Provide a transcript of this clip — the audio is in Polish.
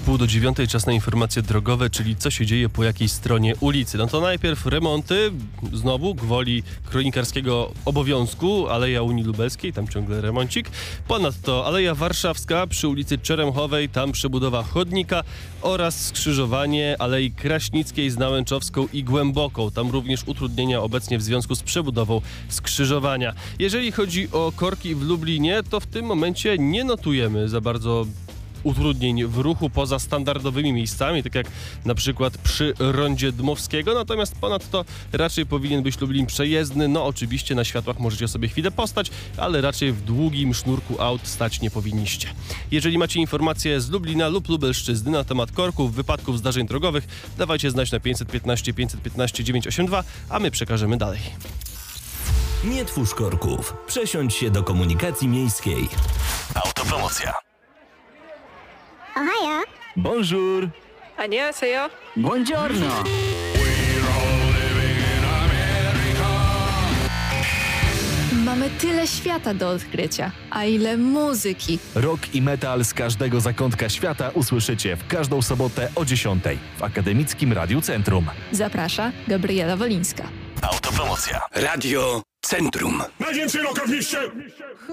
8:30 czas na informacje drogowe, czyli co się dzieje po jakiej stronie ulicy. No to najpierw remonty, znowu gwoli kronikarskiego obowiązku, Aleja Unii Lubelskiej, tam ciągle remoncik. Ponadto Aleja Warszawska przy ulicy Czeremchowej, tam przebudowa chodnika oraz skrzyżowanie Alei Kraśnickiej z Nałęczowską i Głęboką. Tam również utrudnienia obecnie w związku z przebudową skrzyżowania. Jeżeli chodzi o korki w Lublinie, to w tym momencie nie notujemy za bardzo utrudnień w ruchu poza standardowymi miejscami, tak jak na przykład przy rondzie Dmowskiego, natomiast ponadto raczej powinien być Lublin przejezdny. No oczywiście na światłach możecie sobie chwilę postać, ale raczej w długim sznurku aut stać nie powinniście. Jeżeli macie informacje z Lublina lub Lubelszczyzny na temat korków, wypadków, zdarzeń drogowych, dawajcie znać na 515 982, a my przekażemy dalej. Nie twórz korków. Przesiądź się do komunikacji miejskiej. Autopromocja. Ohayo. Bonjour. 안녕하세요. Buongiorno. Mamy tyle świata do odkrycia, a ile muzyki. Rock i metal z każdego zakątka świata usłyszycie w każdą sobotę o 10 w Akademickim Radiu Centrum. Zaprasza Gabriela Wolińska. Autopromocja. Radio Centrum. Najwięcej roka w mieście!